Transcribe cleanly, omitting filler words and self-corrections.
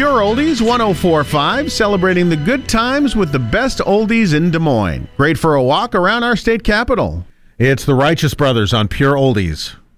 Pure Oldies 104.5, celebrating the good times with the best oldies in Des Moines. Great for a walk around our state capital. It's the Righteous Brothers on Pure Oldies.